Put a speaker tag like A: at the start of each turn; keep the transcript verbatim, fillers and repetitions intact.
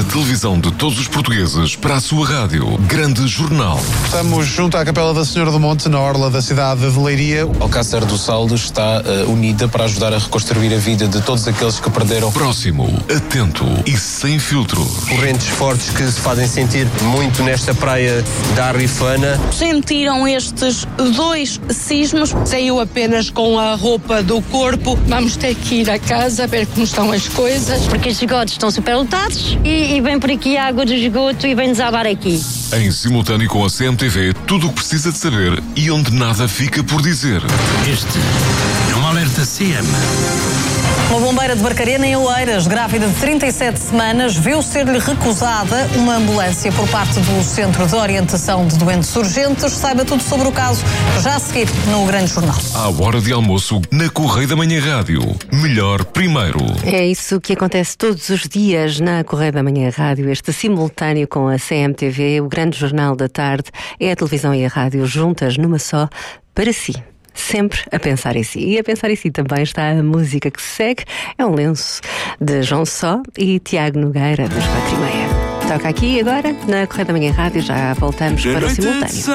A: A televisão de todos os portugueses para a sua rádio. Grande Jornal.
B: Estamos junto à Capela da Senhora do Monte, na orla da cidade de Leiria.
C: Alcácer do Saldo está uh, unida para ajudar a reconstruir a vida de todos aqueles que perderam.
A: Próximo, atento e sem filtros.
C: Correntes fortes que se fazem sentir muito nesta praia da Arrifana.
D: Sentiram estes dois sismos.
E: Saiu apenas com a roupa do corpo. Vamos ter que ir a casa ver como estão as coisas.
F: Porque os esgotos estão superlotados e, e vem por aqui a água do esgoto e vem desabar aqui.
A: Em simultâneo com a C M T V, tudo o que precisa de saber e onde nada fica por dizer.
G: Este é um alerta C M.
H: Uma bombeira de Barcarena, em Oeiras, grávida de trinta e sete semanas, viu ser-lhe recusada uma ambulância por parte do Centro de Orientação de Doentes Urgentes. Saiba tudo sobre o caso já a seguir no Grande Jornal.
A: À hora de almoço, na Correia da Manhã Rádio. Melhor primeiro.
I: É isso que acontece todos os dias na Correia da Manhã Rádio. Este simultâneo com a C M T V, o Grande Jornal da Tarde, é a televisão e a rádio juntas numa só, para si. Sempre a pensar em si. E a pensar em si também está a música que se segue. É um lenço de João Só e Tiago Nogueira, das quatro e meia. Toca aqui agora na Correia da Manhã Rádio. Já voltamos para o simultâneo.